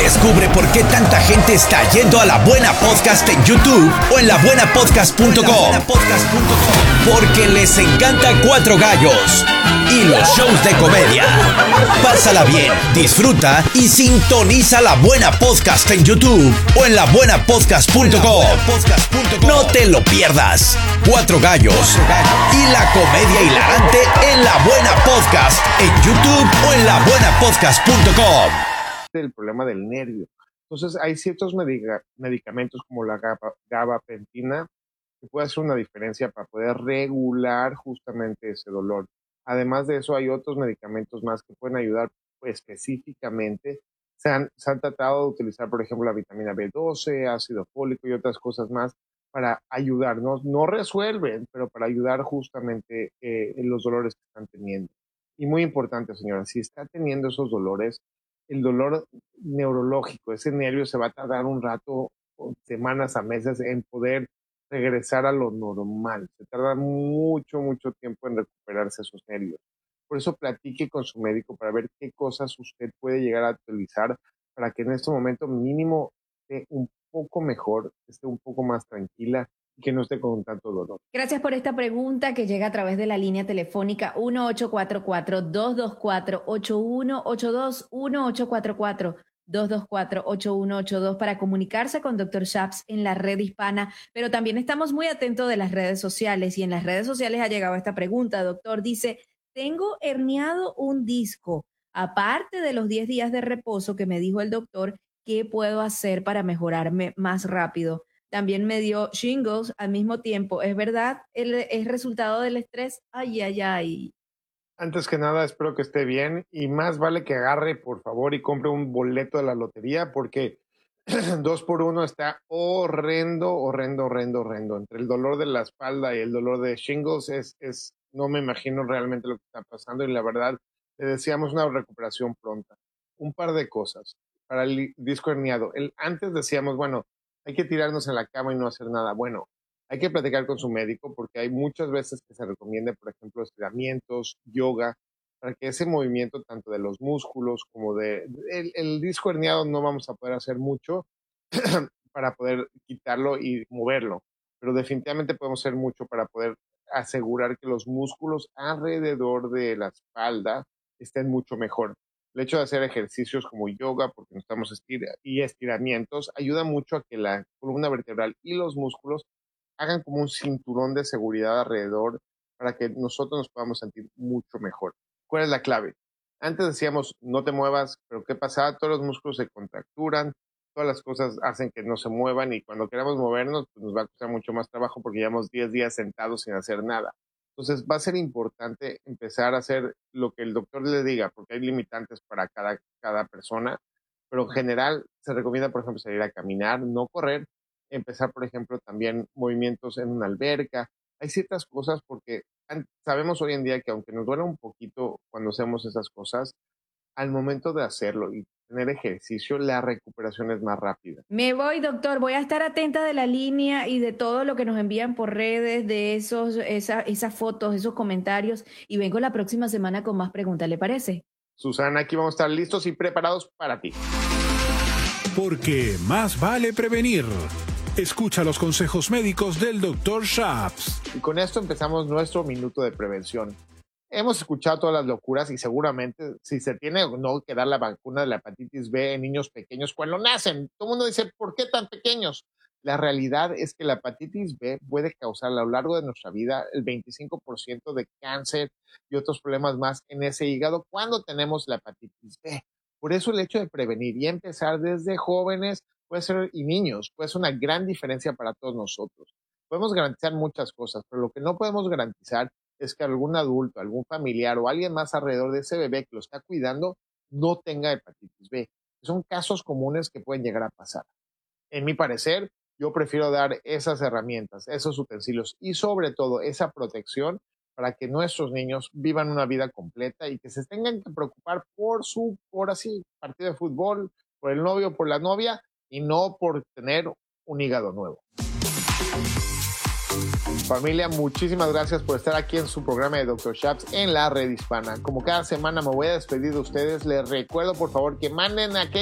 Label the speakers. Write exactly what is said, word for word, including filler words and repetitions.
Speaker 1: Descubre por qué tanta gente está yendo a La Buena Podcast en YouTube o en la buena podcast punto com. Porque les encanta Cuatro Gallos y los shows de comedia. Pásala bien, disfruta y sintoniza La Buena Podcast en YouTube o en la buena podcast punto com. No te lo pierdas. Cuatro Gallos y la comedia hilarante en La Buena Podcast en YouTube o en la buena podcast punto com.
Speaker 2: El problema del nervio. Entonces hay ciertos medica- medicamentos como la gaba- gabapentina que puede hacer una diferencia para poder regular justamente ese dolor. Además de eso hay otros medicamentos más que pueden ayudar pues, específicamente. Se han, se han tratado de utilizar, por ejemplo, la vitamina B doce, ácido fólico y otras cosas más para ayudarnos. No resuelven, pero para ayudar justamente eh, en los dolores que están teniendo. Y muy importante, señora, si está teniendo esos dolores, el dolor neurológico, ese nervio se va a tardar un rato, semanas a meses, en poder regresar a lo normal. Se tarda mucho, mucho tiempo en recuperarse esos nervios. Por eso platique con su médico para ver qué cosas usted puede llegar a utilizar para que en este momento mínimo esté un poco mejor, esté un poco más tranquila y que no esté con tanto dolor.
Speaker 3: Gracias por esta pregunta que llega a través de la línea telefónica uno ocho cuatro cuatro, dos dos cuatro, ocho uno ocho dos, uno ocho cuatro cuatro, dos dos cuatro, ocho uno ocho dos para comunicarse con doctor Shaps en la red hispana, pero también estamos muy atentos de las redes sociales y en las redes sociales ha llegado esta pregunta, doctor, dice, tengo herniado un disco, aparte de los diez días de reposo que me dijo el doctor, ¿qué puedo hacer para mejorarme más rápido? También me dio shingles al mismo tiempo. ¿Es verdad? ¿Es resultado del estrés? Ay, ay, ay.
Speaker 2: Antes que nada, espero que esté bien y más vale que agarre, por favor, y compre un boleto de la lotería porque dos por uno está horrendo, horrendo, horrendo, horrendo. Entre el dolor de la espalda y el dolor de shingles es, es, no me imagino realmente lo que está pasando y la verdad, le deseamos una recuperación pronta. Un par de cosas para el disco herniado. El, antes decíamos, bueno, hay que tirarnos en la cama y no hacer nada. Bueno, hay que platicar con su médico porque hay muchas veces que se recomienda, por ejemplo, estiramientos, yoga, para que ese movimiento tanto de los músculos como de... El, el disco herniado no vamos a poder hacer mucho para poder quitarlo y moverlo, pero definitivamente podemos hacer mucho para poder asegurar que los músculos alrededor de la espalda estén mucho mejor. El hecho de hacer ejercicios como yoga, porque nos estamos estir- y estiramientos, ayuda mucho a que la columna vertebral y los músculos hagan como un cinturón de seguridad alrededor para que nosotros nos podamos sentir mucho mejor. ¿Cuál es la clave? Antes decíamos, no te muevas, pero ¿qué pasa? Todos los músculos se contracturan, todas las cosas hacen que no se muevan y cuando queramos movernos, pues nos va a costar mucho más trabajo porque llevamos diez días sentados sin hacer nada. Entonces va a ser importante empezar a hacer lo que el doctor le diga, porque hay limitantes para cada, cada persona, pero en general se recomienda, por ejemplo, salir a caminar, no correr, empezar, por ejemplo, también movimientos en una alberca. Hay ciertas cosas porque sabemos hoy en día que aunque nos duele un poquito cuando hacemos esas cosas, al momento de hacerlo y tener ejercicio, la recuperación es más rápida.
Speaker 3: Me voy, doctor. Voy a estar atenta de la línea y de todo lo que nos envían por redes, de esos, esa, esas fotos, esos comentarios. Y vengo la próxima semana con más preguntas, ¿le parece?
Speaker 2: Susana, aquí vamos a estar listos y preparados para ti.
Speaker 4: Porque más vale prevenir. Escucha los consejos médicos del doctor Shaps.
Speaker 2: Y con esto empezamos nuestro minuto de prevención. Hemos escuchado todas las locuras y seguramente si se tiene o no que dar la vacuna de la hepatitis B en niños pequeños cuando nacen. Todo el mundo dice, ¿por qué tan pequeños? La realidad es que la hepatitis B puede causar a lo largo de nuestra vida el veinticinco por ciento de cáncer y otros problemas más en ese hígado cuando tenemos la hepatitis B. Por eso el hecho de prevenir y empezar desde jóvenes puede ser, y niños puede ser una gran diferencia para todos nosotros. Podemos garantizar muchas cosas, pero lo que no podemos garantizar es que algún adulto, algún familiar o alguien más alrededor de ese bebé que lo está cuidando no tenga hepatitis B. Son casos comunes que pueden llegar a pasar. En mi parecer, yo prefiero dar esas herramientas, esos utensilios y sobre todo esa protección para que nuestros niños vivan una vida completa y que se tengan que preocupar por su, por así, partido de fútbol, por el novio, por la novia y no por tener un hígado nuevo. Familia, muchísimas gracias por estar aquí en su programa de doctor Shaps en la red hispana. Como cada semana me voy a despedir de ustedes. Les recuerdo, por favor, que manden a